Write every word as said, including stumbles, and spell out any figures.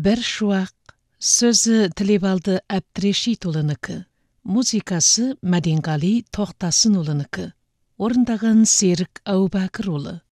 Bir şuaq, sözü Tilebалды Әбдірешит ұлыныкі, музыкасы Мәденғали Тоқтасын ұлыныкі, орындаған Серік Әубәкір ұлы.